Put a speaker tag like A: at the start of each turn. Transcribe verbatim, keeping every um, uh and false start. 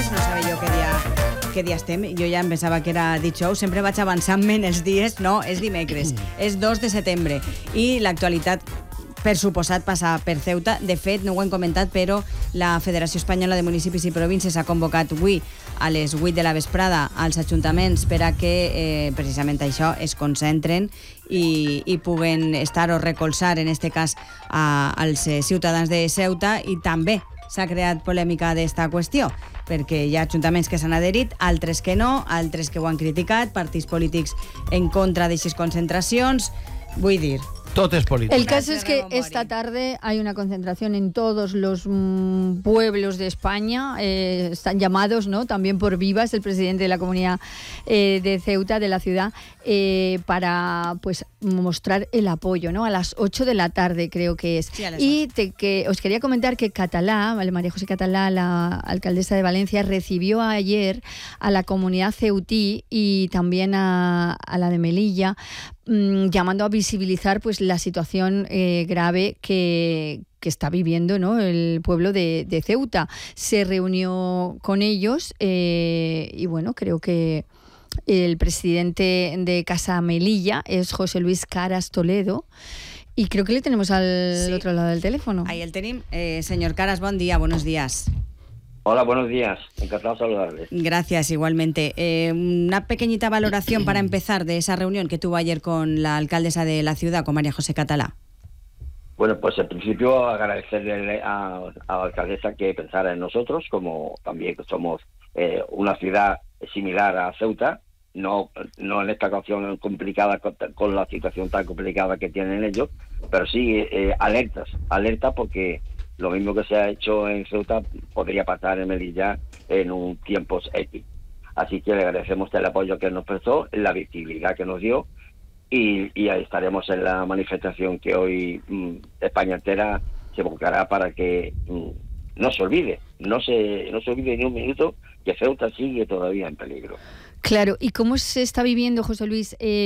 A: dimecres, no sabia jo què dia, què dia estem. Jo ja em pensava que era dijous, sempre vaig avançant-me en els dies. No, és dimecres, és dos de setembre. I l'actualitat, per suposat, passa per Ceuta. De fet, no ho hem comentat, però la Federació Espanyola de Municipis i Províncies ha convocat avui a les vuit de la vesprada als ajuntaments per a que eh, precisament això es concentren i, i puguen estar o recolzar, en aquest cas, a, als eh, ciutadans de Ceuta. I també s'ha creat polèmica d'esta qüestió, perquè hi ha ajuntaments que s'han adherit, altres que no, altres que ho han criticat, partits polítics en contra d'aquestes concentracions. Vull dir,
B: todo es político.
C: El caso es que esta tarde hay una concentración en todos los mmm, pueblos de España. Eh, están llamados, ¿no?, también por Vivas, el presidente de la comunidad eh, de Ceuta, de la ciudad, eh, para pues mostrar el apoyo, ¿no? A las ocho de la tarde, creo que es. Sí, y te, que os quería comentar que Catalá, ¿vale? María José Catalá, la alcaldesa de Valencia, recibió ayer a la comunidad ceutí y también a, a la de Melilla, mmm, llamando a visibilizar pues la situación eh, grave que, que está viviendo, ¿no?, el pueblo de, de Ceuta. Se reunió con ellos eh, y bueno, creo que el presidente de Casa Melilla es José Luis Caras Toledo y creo que le tenemos al sí. otro lado del teléfono.
A: Ahí el tenim. Eh, señor Caras, buen día, buenos días.
D: Hola, buenos días. Encantado de saludarles.
A: Gracias, igualmente. Eh, una pequeñita valoración para empezar de esa reunión que tuvo ayer con la alcaldesa de la ciudad, con María José Catalá.
D: Bueno, pues en principio agradecerle a, a la alcaldesa que pensara en nosotros, como también somos eh, una ciudad similar a Ceuta, no, no en esta ocasión complicada con, con la situación tan complicada que tienen ellos, pero sí eh, alertas, alertas porque lo mismo que se ha hecho en Ceuta podría pasar en Melilla en un tiempo X. Así que le agradecemos el apoyo que nos prestó, la visibilidad que nos dio y, y ahí estaremos en la manifestación que hoy mmm, España entera se buscará para que mmm, no se olvide, no se, no se olvide ni un minuto que Ceuta sigue todavía en peligro.
C: Claro, ¿y cómo se está viviendo, José Luis, eh,